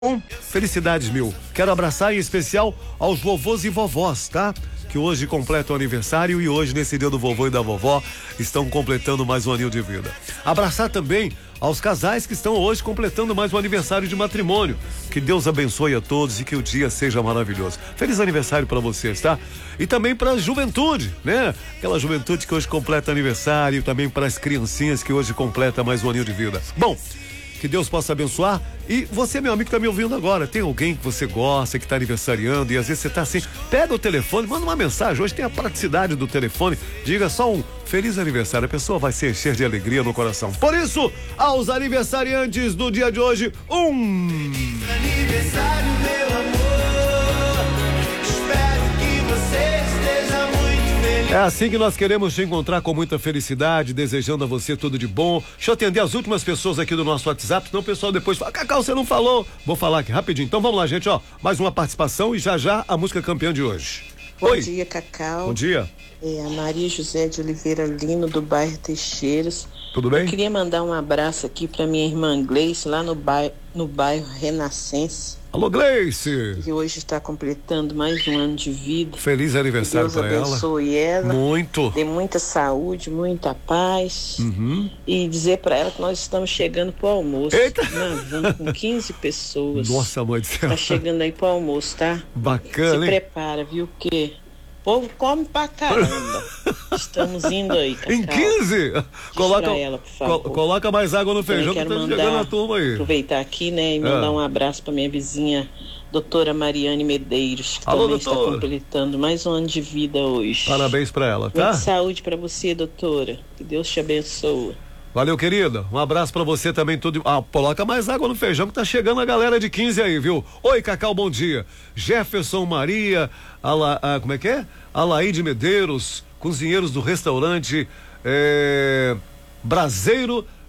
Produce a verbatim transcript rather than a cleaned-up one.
Bom, felicidades mil. Quero abraçar em especial aos vovôs e vovós, tá? Que hoje completam aniversário e hoje, nesse dia do vovô e da vovó, estão completando mais um aninho de vida. Abraçar também aos casais que estão hoje completando mais um aniversário de matrimônio. Que Deus abençoe a todos e que o dia seja maravilhoso. Feliz aniversário para vocês, tá? E também para a juventude, né? Aquela juventude que hoje completa aniversário, também para as criancinhas que hoje completa mais um aninho de vida. Bom, que Deus possa abençoar. E você, meu amigo que tá me ouvindo agora, tem alguém que você gosta, que tá aniversariando, e às vezes você tá assim, pega o telefone, manda uma mensagem. Hoje tem a praticidade do telefone, diga só um feliz aniversário, a pessoa vai se encher de alegria no coração. Por isso, aos aniversariantes do dia de hoje, um feliz aniversário, meu amor, espero que você esteja muito feliz. É assim que nós queremos te encontrar, com muita felicidade, desejando a você tudo de bom. Deixa eu atender as últimas pessoas aqui do nosso WhatsApp, senão o pessoal depois fala, Cacau, você não falou. Vou falar aqui rapidinho. Então vamos lá, gente, ó, mais uma participação e já já a música campeã de hoje. Bom Oi. dia, Cacau. Bom dia. É a Maria José de Oliveira Lino, do bairro Teixeiras. Tudo bem? Eu queria mandar um abraço aqui para minha irmã Gleice, lá no bairro, no bairro Renascença. Alô, Gleice! Que hoje está completando mais um ano de vida. Feliz aniversário para ela. Deus abençoe ela. Muito. Dê muita saúde, muita paz. Uhum. E dizer para ela que nós estamos chegando pro almoço. Eita! Nós vamos com quinze pessoas. Nossa, mãe do céu. Tá chegando aí pro almoço, tá? Bacana, Se hein? prepara, viu? Que o povo come pra caramba. Estamos indo aí, Cacau. Em quinze? Coloca, ela, por favor. col- coloca mais água no feijão que quero tá mandar, chegando a turma aí. aproveitar aqui, né, e mandar Ah. um abraço para minha vizinha, doutora Mariane Medeiros, que Alô, também doutora. está completando mais um ano de vida hoje. Parabéns pra ela, tá? Muita saúde para você, doutora. Que Deus te abençoe. Valeu, querida. Um abraço pra você também. Tudo... Ah, coloca mais água no feijão que tá chegando a galera de quinze aí, viu? Oi, Cacau, bom dia. Jefferson Maria, Ala... ah, como é que é? Alaide Medeiros, cozinheiros do restaurante é... Braseiro